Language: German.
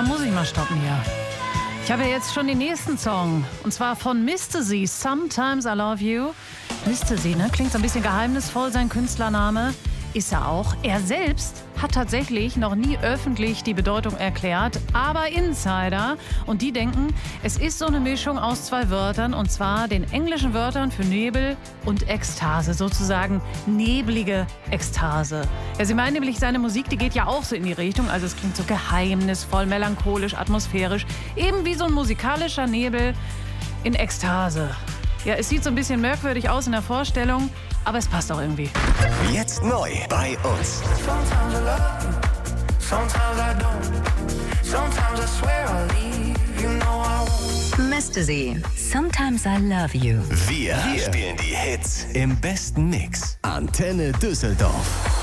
irgendwann muss ich mal stoppen hier. Ich habe ja jetzt schon den nächsten Song. Und zwar von Mistasy, Sometimes I Love You. Mistasy, ne? Klingt so ein bisschen geheimnisvoll, sein Künstlername. Ist er auch. Er selbst hat tatsächlich noch nie öffentlich die Bedeutung erklärt, aber Insider, und die denken, es ist so eine Mischung aus zwei Wörtern, und zwar den englischen Wörtern für Nebel und Ekstase, sozusagen neblige Ekstase. Ja, sie meinen nämlich, seine Musik, die geht ja auch so in die Richtung, also es klingt so geheimnisvoll, melancholisch, atmosphärisch, eben wie so ein musikalischer Nebel in Ekstase. Ja, es sieht so ein bisschen merkwürdig aus in der Vorstellung, aber es passt auch irgendwie. Jetzt neu bei uns. Sometimes I love you, sometimes I don't. Sometimes I swear I'll leave, you know I won't. Mistasy, Sometimes I Love You. Wir spielen die Hits im besten Mix. Antenne Düsseldorf.